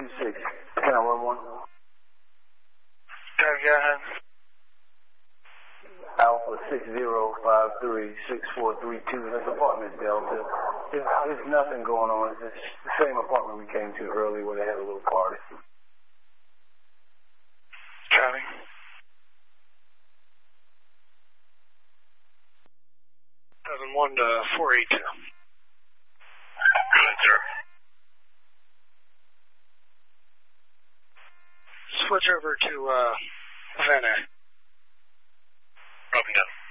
426. Can I run one? Go ahead. Alpha 60536432. That's apartment Delta. There's nothing going on. It's the same apartment we came to earlier where they had a little party. Copy. 71 to 482. Good, sir. Switch over to Van A. Broken down.